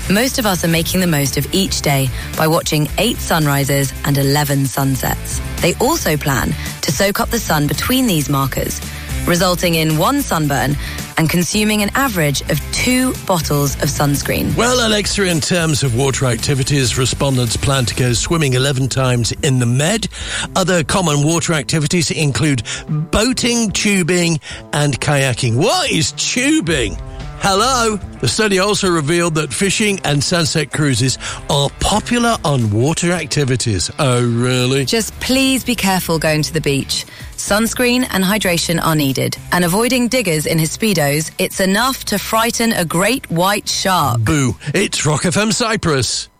Most of us are making the most of each day by watching 8 sunrises and 11 sunsets. They also plan to soak up the sun between these markers, resulting in 1 sunburn and consuming an average of 2 bottles of sunscreen. Well, Alexa, in terms of water activities, respondents plan to go swimming 11 times in the Med. Other common water activities include boating, tubing and kayaking. What is tubing? Hello? The study also revealed that fishing and sunset cruises are popular on water activities. Oh, really? Just please be careful going to the beach. Sunscreen and hydration are needed. And avoiding diggers in his Speedos, it's enough to frighten a great white shark. Boo. It's Rock FM Cyprus.